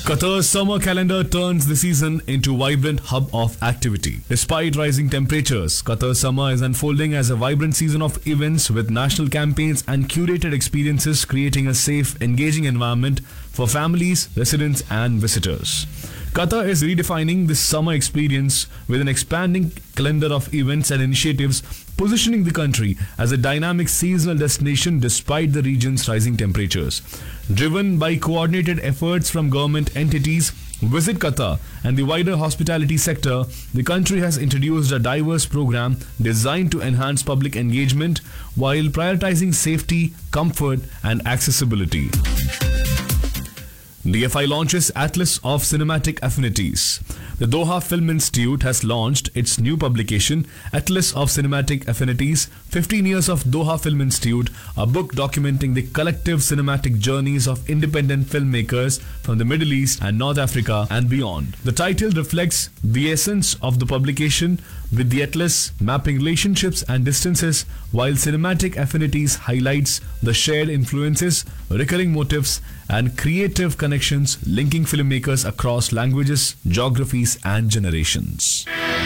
Qatar's summer calendar turns the season into a vibrant hub of activity. Despite rising temperatures, Qatar's summer is unfolding as a vibrant season of events with national campaigns and curated experiences, creating a safe, engaging environment for families, residents and visitors. Qatar is redefining this summer experience with an expanding calendar of events and initiatives, positioning the country as a dynamic seasonal destination despite the region's rising temperatures. Driven by coordinated efforts from government entities, Visit Qatar and the wider hospitality sector, the country has introduced a diverse program designed to enhance public engagement while prioritizing safety, comfort and accessibility. DFI launches Atlas of Cinematic Affinities. The Doha Film Institute has launched its new publication, Atlas of Cinematic Affinities, 15 Years of Doha Film Institute, a book documenting the collective cinematic journeys of independent filmmakers from the Middle East and North Africa and beyond. The title reflects the essence of the publication, with the Atlas mapping relationships and distances, while Cinematic Affinities highlights the shared influences, recurring motifs, and creative connections linking filmmakers across languages, geographies, and generations.